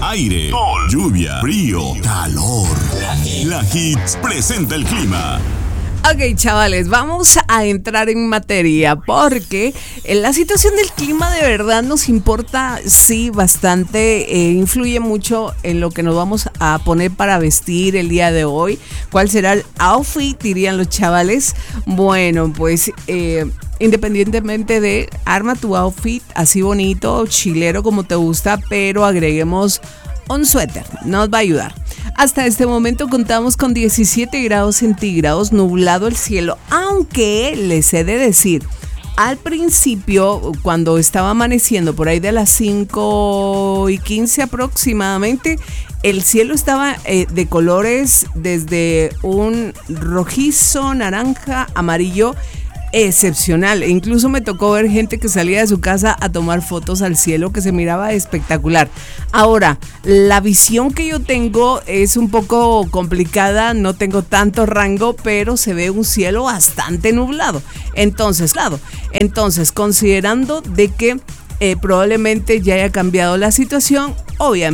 aire, sol, lluvia, frío, calor. La Hits presenta el clima. Ok, chavales, vamos a entrar en materia porque la situación del clima de verdad nos importa, sí, bastante, influye mucho en lo que nos vamos a poner para vestir el día de hoy. ¿Cuál será el outfit, dirían los chavales? Bueno, pues independientemente de, arma tu outfit así bonito, chilero como te gusta, pero agreguemos un suéter, nos va a ayudar. Hasta este momento contamos con 17 grados centígrados, nublado el cielo, aunque les he de decir, al principio, cuando estaba amaneciendo por ahí de las 5:15 aproximadamente, el cielo estaba de colores desde un rojizo, naranja, amarillo, excepcional. Incluso me tocó ver gente que salía de su casa a tomar fotos al cielo, que se miraba espectacular. Ahora, la visión que yo tengo es un poco complicada, no tengo tanto rango, pero se ve un cielo bastante nublado. Entonces, considerando de que probablemente ya haya cambiado la situación, obviamente